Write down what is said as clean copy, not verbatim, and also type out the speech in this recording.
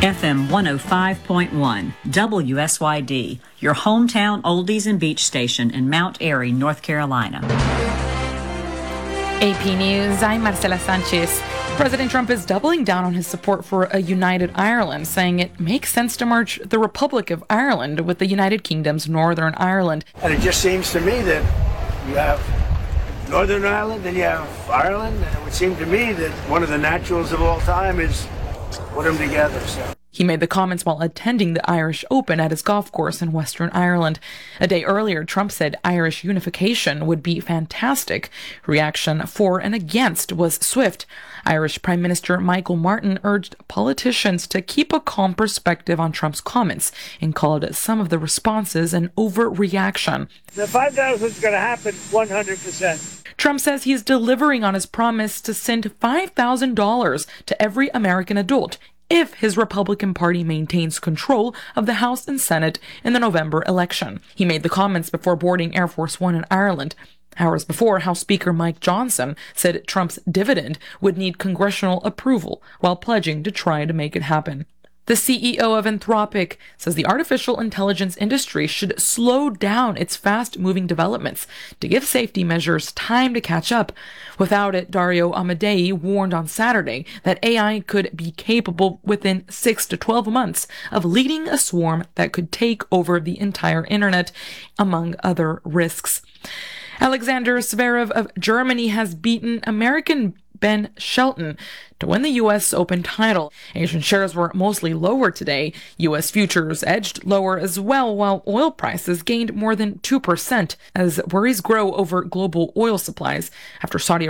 FM 105.1, WSYD, your hometown oldies and beach station in Mount Airy, North Carolina. AP News, I'm Marcela Sanchez. President Trump is doubling down on his support for a united Ireland, saying it makes sense to merge the Republic of Ireland with the United Kingdom's Northern Ireland. And it just seems to me that you have Northern Ireland and you have Ireland, and it would seem to me that one of the naturals of all time is put them together. So. He made the comments while attending the Irish Open at his golf course in Western Ireland. A day earlier, Trump said Irish unification would be fantastic. Reaction for and against was swift. Irish Prime Minister Michael Martin urged politicians to keep a calm perspective on Trump's comments and called some of the responses an overreaction. The 5,000 is going to happen 100%. Trump says he's delivering on his promise to send $5,000 to every American adult if his Republican Party maintains control of the House and Senate in the November election. He made the comments before boarding Air Force One in Ireland. Hours before, House Speaker Mike Johnson said Trump's dividend would need congressional approval while pledging to try to make it happen. The CEO of Anthropic says the artificial intelligence industry should slow down its fast-moving developments to give safety measures time to catch up. Without it, Dario Amodei warned on Saturday that AI could be capable within 6 to 12 months of leading a swarm that could take over the entire internet, among other risks. Alexander Zverev of Germany has beaten American Ben Shelton to win the U.S. Open title. Asian shares were mostly lower today. U.S. futures edged lower as well, while oil prices gained more than 2% as worries grow over global oil supplies after Saudi